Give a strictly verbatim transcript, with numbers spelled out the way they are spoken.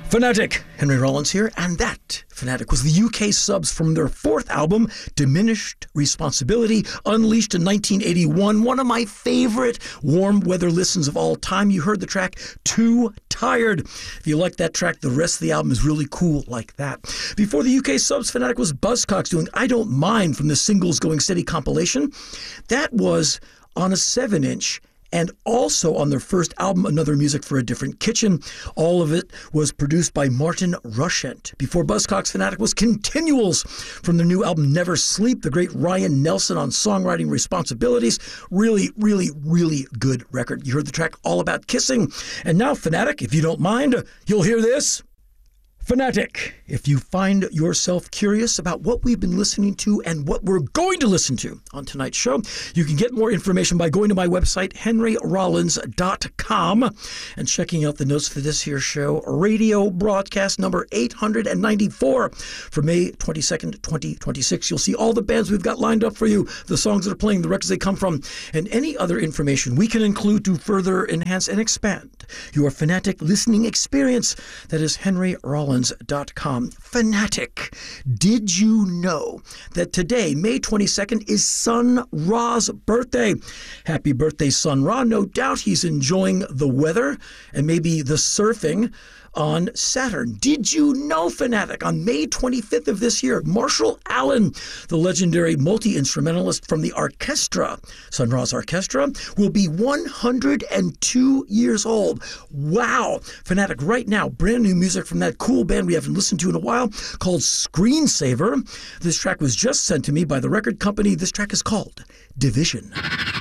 Fanatic, Henry Rollins here, and that, Fanatic, was the U K subs from their fourth album, Diminished Responsibility, unleashed in nineteen eighty-one, one of my favorite warm weather listens of all time. You heard the track, Too Tired. If you like that track, the rest of the album is really cool like that. Before the U K subs, Fanatic was Buzzcocks doing I Don't Mind from the Singles Going Steady compilation. That was on a seven inch. And also on their first album, Another Music for a Different Kitchen. All of it was produced by Martin Rushent. Before Buzzcocks, Fanatic was Continuals from their new album, Never Sleep, the great Ryan Nelson on songwriting responsibilities. Really, really, really good record. You heard the track All About Kissing. And now, Fanatic, if you don't mind, you'll hear this. Fanatic, if you find yourself curious about what we've been listening to and what we're going to listen to on tonight's show, you can get more information by going to my website, henry rollins dot com, and checking out the notes for this here show, radio broadcast number eight hundred ninety-four for May twenty-second, twenty twenty-six. You'll see all the bands we've got lined up for you, the songs that are playing, the records they come from, and any other information we can include to further enhance and expand your Fanatic listening experience. That is henry rollins dot com. Fanatic, did you know that today, May twenty-second, is Sun Ra's birthday? Happy birthday, Sun Ra. No doubt he's enjoying the weather and maybe the surfing on Saturn. Did you know, Fanatic, on May twenty-fifth of this year, Marshall Allen, the legendary multi-instrumentalist from the orchestra, Sun Ra's Orchestra, will be one hundred two years old. Wow! Fanatic, right now, brand new music from that cool band we haven't listened to in a while called Screensaver. This track was just sent to me by the record company. This track is called Division.